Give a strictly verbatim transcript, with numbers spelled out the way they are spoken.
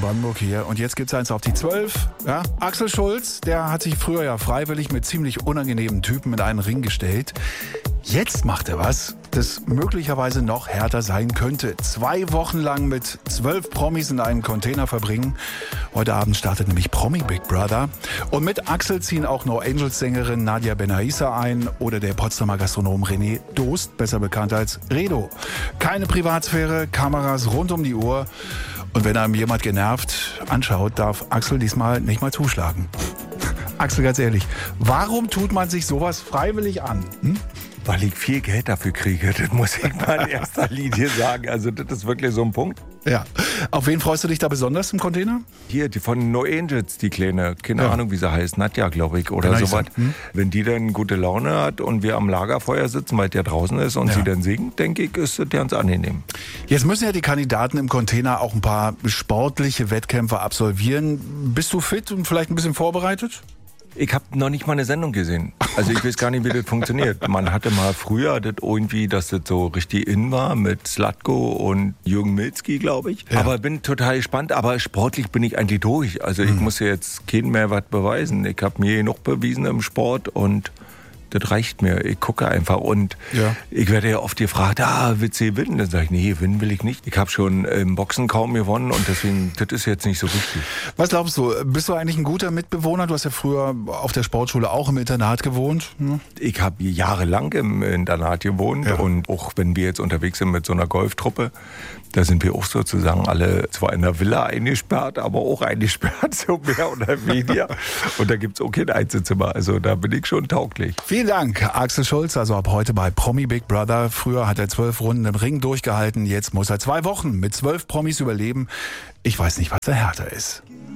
Brandenburg hier. Und jetzt gibt's eins auf die zwölf. Ja? Axel Schulz, der hat sich früher ja freiwillig mit ziemlich unangenehmen Typen in einen Ring gestellt. Jetzt macht er was, das möglicherweise noch härter sein könnte. Zwei Wochen lang mit zwölf Promis in einen Container verbringen. Heute Abend startet nämlich Promi Big Brother. Und mit Axel ziehen auch No Angels Sängerin Nadia Benaissa ein oder der Potsdamer Gastronom René Dost, besser bekannt als Redo. Keine Privatsphäre, Kameras rund um die Uhr. Und wenn einem jemand genervt anschaut, darf Axel diesmal nicht mal zuschlagen. Axel, ganz ehrlich, warum tut man sich sowas freiwillig an? Hm? Weil ich viel Geld dafür kriege, das muss ich mal in erster Linie sagen. Also das ist wirklich so ein Punkt. Ja. Auf wen freust du dich da besonders im Container? Hier, die von No Angels, die Kleine, keine Ja. Ahnung, wie sie heißt, Nadja, glaube ich, oder Benaissa. sowas. Hm? Wenn die dann gute Laune hat und wir am Lagerfeuer sitzen, weil der draußen ist und Ja. sie dann singt, denke ich, ist das ganz angenehm. Jetzt müssen ja die Kandidaten im Container auch ein paar sportliche Wettkämpfe absolvieren. Bist du fit und vielleicht ein bisschen vorbereitet? Ich habe noch nicht mal eine Sendung gesehen. Also ich weiß gar nicht, wie das funktioniert. Man hatte mal früher das irgendwie, dass das so richtig in war mit Zlatko und Jürgen Milzki, glaube ich. Ja. Aber bin total gespannt. Aber sportlich bin ich eigentlich durch. Also ich Mhm. muss jetzt keinem mehr was beweisen. Ich habe mir genug bewiesen im Sport und das reicht mir. Ich gucke einfach und Ja. ich werde ja oft gefragt, ah, willst du gewinnen? Dann sage ich, nee, gewinnen will ich nicht. Ich habe schon im Boxen kaum gewonnen und deswegen, das ist jetzt nicht so wichtig. Was glaubst du, bist du eigentlich ein guter Mitbewohner? Du hast ja früher auf der Sportschule auch im Internat gewohnt. Hm? Ich habe jahrelang im Internat gewohnt Ja. und auch wenn wir jetzt unterwegs sind mit so einer Golftruppe, da sind wir auch sozusagen alle zwar in der Villa eingesperrt, aber auch eingesperrt, so mehr oder weniger. Und da gibt's auch kein Einzelzimmer, also da bin ich schon tauglich. Vielen Dank, Axel Schulz, also ab heute bei Promi Big Brother. Früher hat er zwölf Runden im Ring durchgehalten, jetzt muss er zwei Wochen mit zwölf Promis überleben. Ich weiß nicht, was da härter ist.